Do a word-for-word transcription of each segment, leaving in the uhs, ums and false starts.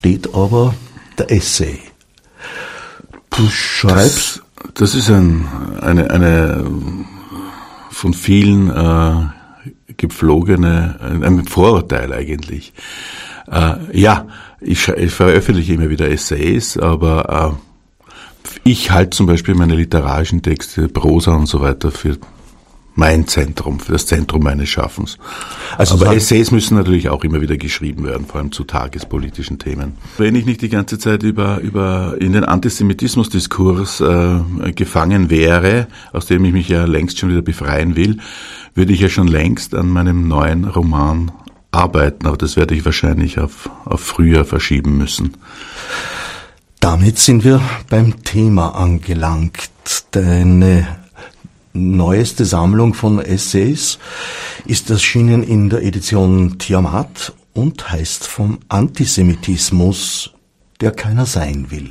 steht aber der Essay. Du schreibst... Das, das ist ein, eine, eine von vielen äh, gepflogene, ein Vorurteil eigentlich. Äh, ja, ich, ich veröffentliche immer wieder Essays, aber äh, ich halte zum Beispiel meine literarischen Texte, Prosa und so weiter für mein Zentrum, für das Zentrum meines Schaffens. Also aber Essays müssen natürlich auch immer wieder geschrieben werden, vor allem zu tagespolitischen Themen. Wenn ich nicht die ganze Zeit über über in den Antisemitismusdiskurs äh, gefangen wäre, aus dem ich mich ja längst schon wieder befreien will, würde ich ja schon längst an meinem neuen Roman arbeiten, aber das werde ich wahrscheinlich auf auf früher verschieben müssen. Damit sind wir beim Thema angelangt. Deine neueste Sammlung von Essays ist erschienen in der Edition Tiamat und heißt vom Antisemitismus, der keiner sein will.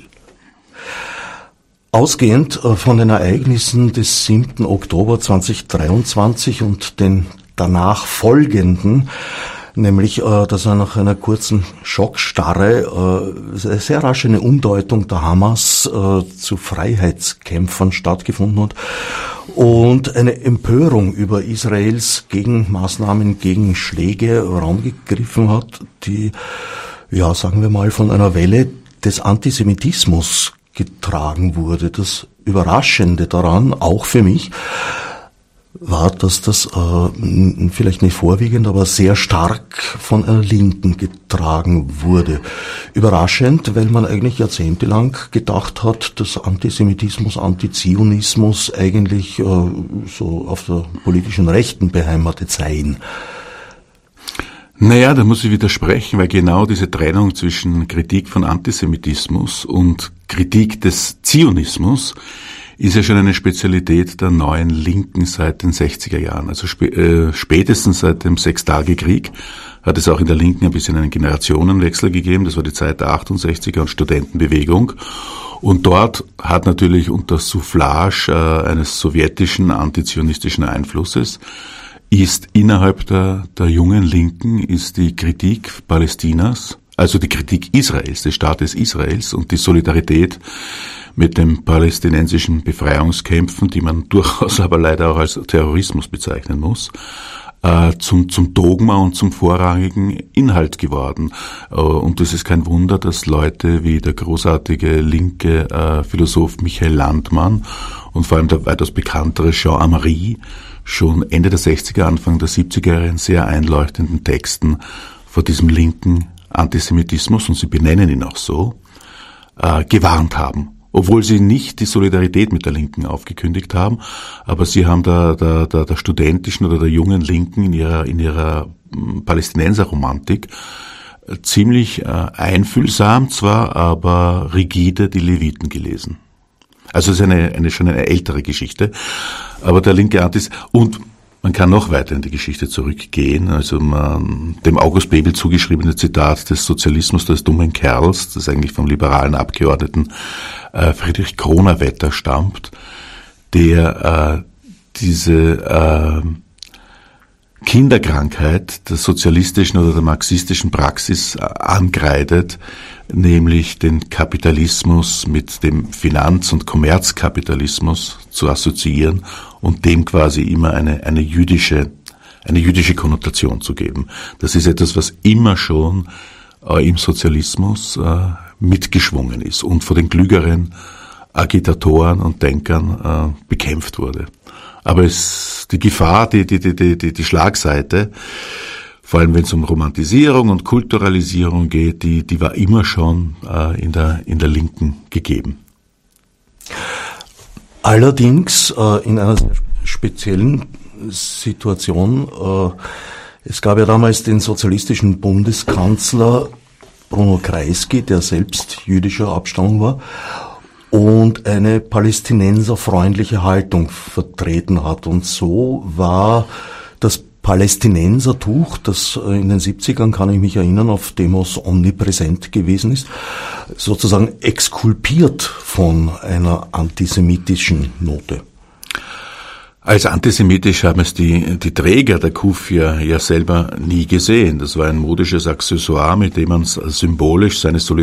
Ausgehend von den Ereignissen des siebten Oktober zweitausenddreiundzwanzig und den danach folgenden, nämlich, dass er nach einer kurzen Schockstarre äh, sehr rasch eine Umdeutung der Hamas äh, zu Freiheitskämpfern stattgefunden hat und eine Empörung über Israels Gegenmaßnahmen, Gegenschläge Raum gegriffen hat, die, ja, sagen wir mal, von einer Welle des Antisemitismus getragen wurde. Das Überraschende daran, auch für mich, war, dass das äh, vielleicht nicht vorwiegend, aber sehr stark von einer Linken getragen wurde. Überraschend, weil man eigentlich jahrzehntelang gedacht hat, dass Antisemitismus, Antizionismus eigentlich äh, so auf der politischen Rechten beheimatet seien. Naja, da muss ich widersprechen, weil genau diese Trennung zwischen Kritik von Antisemitismus und Kritik des Zionismus ist ja schon eine Spezialität der neuen Linken seit den sechziger Jahren. Also sp- äh, spätestens seit dem Sechstagekrieg hat es auch in der Linken ein bisschen einen Generationenwechsel gegeben. Das war die Zeit der achtundsechziger und Studentenbewegung. Und dort hat natürlich unter Soufflage äh, eines sowjetischen antizionistischen Einflusses ist innerhalb der, der jungen Linken ist die Kritik Palästinas, also die Kritik Israels, des Staates Israels und die Solidarität mit den palästinensischen Befreiungskämpfen, die man durchaus aber leider auch als Terrorismus bezeichnen muss, äh, zum, zum Dogma und zum vorrangigen Inhalt geworden. Äh, und es ist kein Wunder, dass Leute wie der großartige linke äh, Philosoph Michael Landmann und vor allem der weitaus bekanntere Jean Amery schon Ende der sechziger, Anfang der siebziger Jahre in sehr einleuchtenden Texten vor diesem linken Antisemitismus, und sie benennen ihn auch so, äh, gewarnt haben. Obwohl sie nicht die Solidarität mit der Linken aufgekündigt haben, aber sie haben der, der, der, der studentischen oder der jungen Linken in ihrer, in ihrer Palästinenserromantik ziemlich äh, einfühlsam zwar, aber rigide die Leviten gelesen. Also es ist eine, eine schon eine ältere Geschichte, aber der linke Antis, und man kann noch weiter in die Geschichte zurückgehen, also man, dem August Bebel zugeschriebene Zitat des Sozialismus des dummen Kerls, das eigentlich vom liberalen Abgeordneten äh, Friedrich Kronawetter stammt, der äh, diese äh, Kinderkrankheit der sozialistischen oder der marxistischen Praxis angreitet, nämlich den Kapitalismus mit dem Finanz- und Kommerzkapitalismus zu assoziieren und dem quasi immer eine, eine jüdische, eine jüdische Konnotation zu geben. Das ist etwas, was immer schon äh, im Sozialismus äh, mitgeschwungen ist und von den klügeren Agitatoren und Denkern äh, bekämpft wurde. Aber es, die Gefahr, die, die, die, die, die Schlagseite, vor allem wenn es um Romantisierung und Kulturalisierung geht, die, die war immer schon äh, in der, in der Linken gegeben. Allerdings äh, in einer sehr speziellen Situation. Äh, es gab ja damals den sozialistischen Bundeskanzler Bruno Kreisky, der selbst jüdischer Abstammung war und eine palästinenserfreundliche Haltung vertreten hat. Und so war das Palästinensertuch, das in den siebzigern, kann ich mich erinnern, auf Demos omnipräsent gewesen ist, sozusagen exkulpiert von einer antisemitischen Note. Als antisemitisch haben es die, die Träger der Kufia ja selber nie gesehen. Das war ein modisches Accessoire, mit dem man symbolisch seine Solidarität